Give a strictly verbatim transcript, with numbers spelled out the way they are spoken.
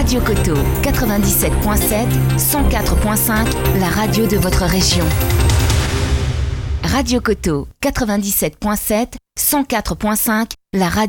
Radio Coteau, quatre-vingt-dix-sept virgule sept, cent quatre virgule cinq, la radio de votre région. Radio Coteau, quatre-vingt-dix-sept virgule sept, cent quatre virgule cinq, la radio